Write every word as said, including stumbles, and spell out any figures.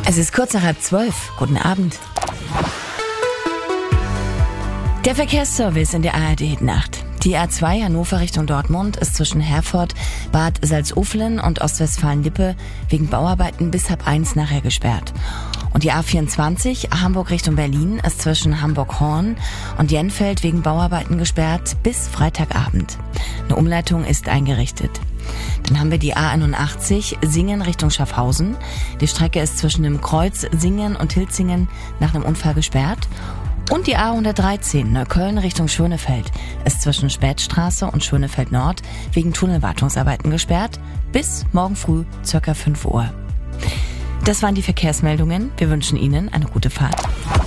Es ist kurz nach halb zwölf. Guten Abend. Der Verkehrsservice in der A R D-Nacht. Die A zwei Hannover Richtung Dortmund ist zwischen Herford, Bad Salzuflen und Ostwestfalen-Lippe wegen Bauarbeiten bis halb eins nachher gesperrt. Und die A vierundzwanzig Hamburg Richtung Berlin ist zwischen Hamburg-Horn und Jenfeld wegen Bauarbeiten gesperrt bis Freitagabend. Eine Umleitung ist eingerichtet. Dann haben wir die A einundachtzig Singen Richtung Schaffhausen. Die Strecke ist zwischen dem Kreuz Singen und Hilzingen nach einem Unfall gesperrt. Und die A hundertdreizehn Neukölln Richtung Schönefeld ist zwischen Spätstraße und Schönefeld Nord wegen Tunnelwartungsarbeiten gesperrt bis morgen früh ca. fünf Uhr. Das waren die Verkehrsmeldungen. Wir wünschen Ihnen eine gute Fahrt.